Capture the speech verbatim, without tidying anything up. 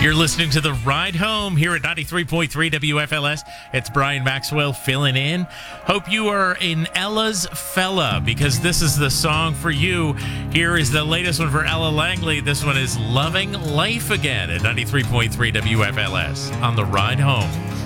You're listening to The Ride Home here at ninety-three point three W F L S. It's Brian Maxwell filling in. Hope you are in Ella's Fella, because this is the song for you. Here is the latest one for Ella Langley. This one is Loving Life Again at ninety-three point three W F L S on The Ride Home.